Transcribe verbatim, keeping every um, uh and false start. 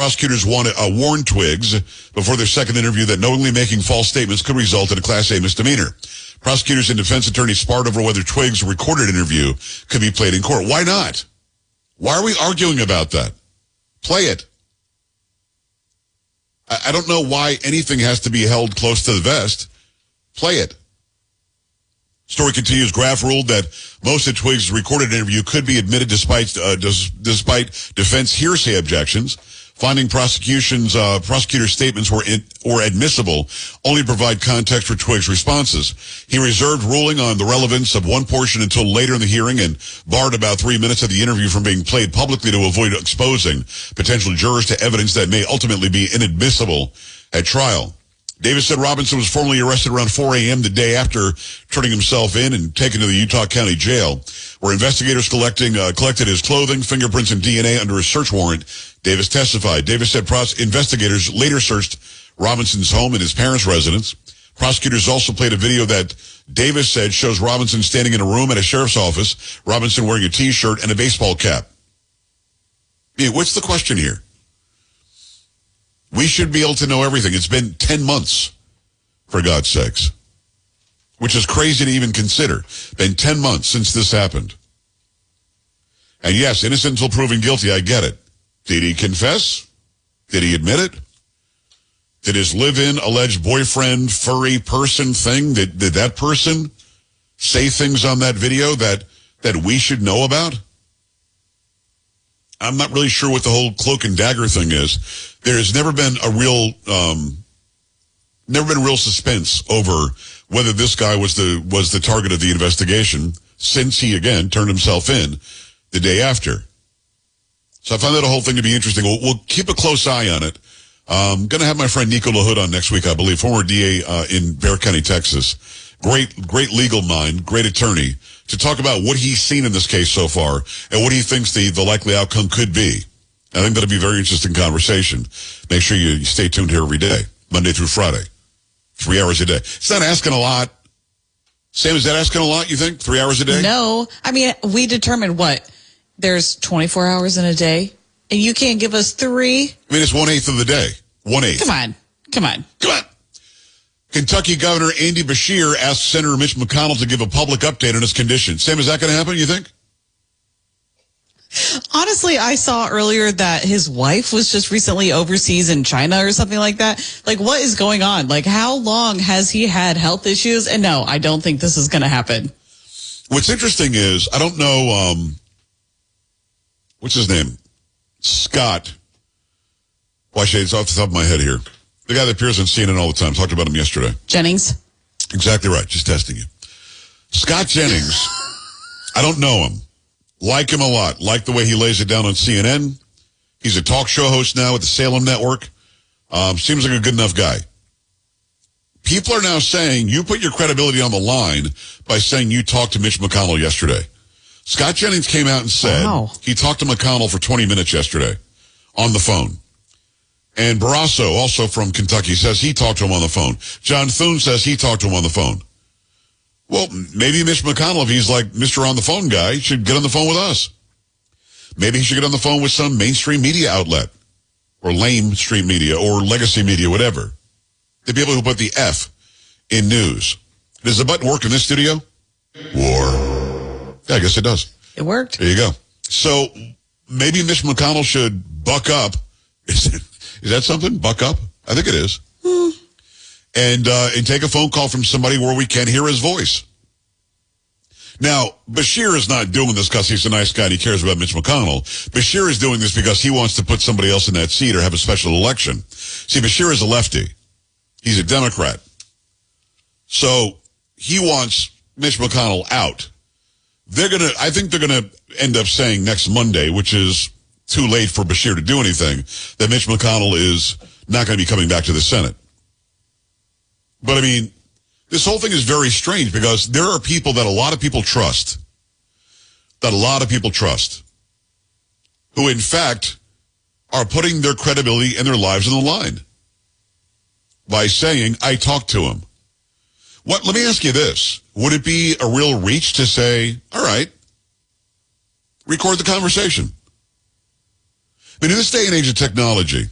Prosecutors wanted, uh, warned Twiggs before their second interview that knowingly making false statements could result in a Class A misdemeanor. Prosecutors and defense attorneys sparred over whether Twiggs' recorded interview could be played in court. Why not? Why are we arguing about that? Play it. I, I don't know why anything has to be held close to the vest. Play it. Story continues. Graff ruled that most of Twiggs' recorded interview could be admitted despite uh, dis- despite defense hearsay objections, finding prosecution's uh, prosecutor's statements were in, were admissible, only provide context for Twiggs' responses. He reserved ruling on the relevance of one portion until later in the hearing and barred about three minutes of the interview from being played publicly to avoid exposing potential jurors to evidence that may ultimately be inadmissible at trial. Davis said Robinson was formally arrested around four a.m. the day after turning himself in and taken to the Utah County Jail, where investigators collecting uh, collected his clothing, fingerprints, and D N A under a search warrant. Davis testified. Davis said pros- investigators later searched Robinson's home and his parents' residence. Prosecutors also played a video that Davis said shows Robinson standing in a room at a sheriff's office, Robinson wearing a T-shirt and a baseball cap. Yeah, what's the question here? We should be able to know everything. It's been ten months, for God's sakes, which is crazy to even consider. Been ten months since this happened. And yes, innocent until proven guilty, I get it. Did he confess? Did he admit it? Did his live-in alleged boyfriend, furry person thing, did, did that person say things on that video that, that we should know about? I'm not really sure what the whole cloak and dagger thing is. There has never been a real, um, never been real suspense over whether this guy was the was the target of the investigation since he again turned himself in the day after. So I find that whole thing to be interesting. We'll, we'll keep a close eye on it. I'm going to have my friend Nico LaHood on next week, I believe, former D A uh, in Bexar County, Texas. Great, great legal mind, great attorney, to talk about what he's seen in this case so far and what he thinks the, the likely outcome could be. I think that'll be a very interesting conversation. Make sure you, you stay tuned here every day, Monday through Friday, three hours a day. It's not asking a lot. Sam, is that asking a lot, you think? Three hours a day? No. I mean, we determined what? There's twenty-four hours in a day, and you can't give us three? I mean, it's one-eighth of the day. One-eighth. Come on. Come on. Come on. Kentucky Governor Andy Beshear asked Senator Mitch McConnell to give a public update on his condition. Sam, is that going to happen, you think? Honestly, I saw earlier that his wife was just recently overseas in China or something like that. Like, what is going on? Like, how long has he had health issues? And no, I don't think this is going to happen. What's interesting is, I don't know, um, what's his name? Scott. Why, Shade, it's off the top of my head here. The guy that appears on C N N all the time. Talked about him yesterday. Jennings. Exactly right. Just testing you. Scott Jennings. I don't know him. Like him a lot. Like the way he lays it down on C N N. He's a talk show host now at the Salem Network. Um, seems like a good enough guy. People are now saying you put your credibility on the line by saying you talked to Mitch McConnell yesterday. Scott Jennings came out and said wow. he talked to McConnell for twenty minutes yesterday on the phone. And Barrasso, also from Kentucky, says he talked to him on the phone. John Thune says he talked to him on the phone. Well, maybe Mitch McConnell, if he's like Mister On the Phone guy, should get on the phone with us. Maybe he should get on the phone with some mainstream media outlet or lame stream media or legacy media, whatever. The people who put the F in news. Does the button work in this studio? War. Yeah, I guess it does. It worked. There you go. So maybe Mitch McConnell should buck up. Is, it, is that something? Buck up? I think it is. Hmm. And uh, and take a phone call from somebody where we can hear his voice. Now, Beshear is not doing this because he's a nice guy and he cares about Mitch McConnell. Beshear is doing this because he wants to put somebody else in that seat or have a special election. See, Beshear is a lefty. He's a Democrat. So he wants Mitch McConnell out. They're going to, I think they're going to end up saying next Monday, which is too late for Beshear to do anything, that Mitch McConnell is not going to be coming back to the Senate. But I mean, this whole thing is very strange because there are people that a lot of people trust, that a lot of people trust, who in fact are putting their credibility and their lives on the line by saying, I talked to him. What? Let me ask you this. Would it be a real reach to say, all right, record the conversation? But in this day and age of technology,